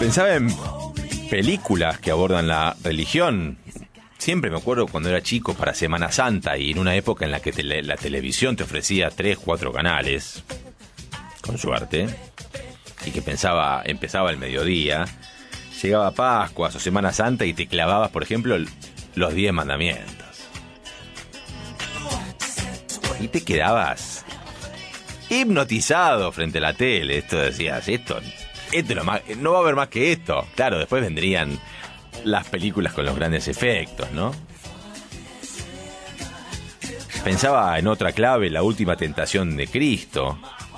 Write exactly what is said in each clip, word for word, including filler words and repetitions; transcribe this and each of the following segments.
Pensaba en películas que abordan la religión. Siempre me acuerdo cuando era chico para Semana Santa y en una época en la que tele, la televisión te ofrecía tres, cuatro canales, con suerte, y que pensaba, empezaba el mediodía, llegaba Pascuas o Semana Santa y te clavabas, por ejemplo, los diez mandamientos. Y te quedabas hipnotizado frente a la tele. Esto decías, esto, esto no, más, no va a haber más que esto. Claro, después vendrían las películas con los grandes efectos, ¿no? Pensaba en otra clave, La última tentación de Cristo,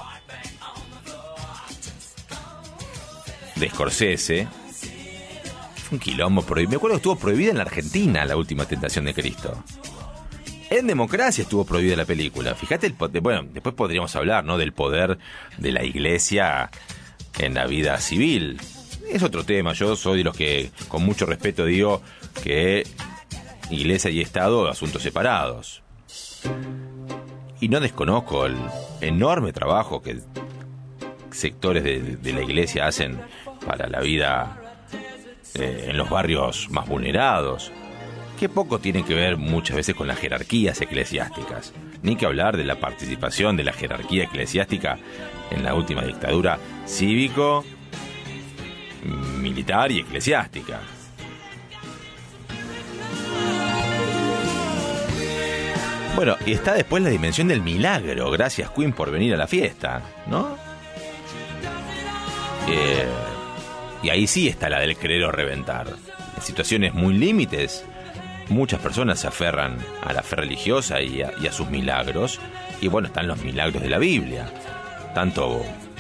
de Scorsese. Fue un quilombo prohibido. Me acuerdo que estuvo prohibida en la Argentina La última tentación de Cristo. En democracia estuvo prohibida la película. Fíjate, el poder, bueno, después podríamos hablar, ¿no?, del poder de la iglesia en la vida civil. Es otro tema. Yo soy de los que, con mucho respeto, digo que iglesia y Estado, asuntos separados. Y no desconozco el enorme trabajo que sectores de, de la iglesia hacen para la vida eh, en los barrios más vulnerados, que poco tiene que ver muchas veces con las jerarquías eclesiásticas, ni que hablar de la participación de la jerarquía eclesiástica en la última dictadura cívico, militar y eclesiástica. Bueno, y está después la dimensión del milagro. Gracias, Queen, por venir a la fiesta, ¿no? Eh, y ahí sí está la del creer o reventar. En situaciones muy límites, muchas personas se aferran a la fe religiosa y a, y a sus milagros. Y bueno, están los milagros de la Biblia, tanto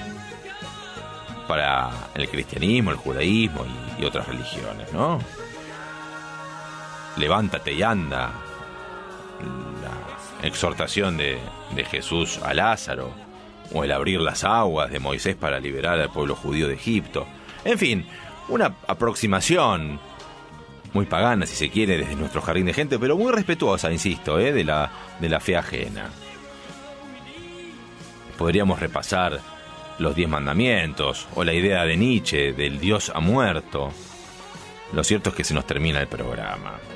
para el cristianismo, el judaísmo y, y otras religiones, ¿no? Levántate y anda, la exhortación de, de Jesús a Lázaro, o el abrir las aguas de Moisés para liberar al pueblo judío de Egipto. En fin, una aproximación muy pagana, si se quiere, desde nuestro jardín de gente, pero muy respetuosa, insisto, ¿eh? de la, de la fe ajena. Podríamos repasar los diez mandamientos, o la idea de Nietzsche del Dios ha muerto. Lo cierto es que se nos termina el programa.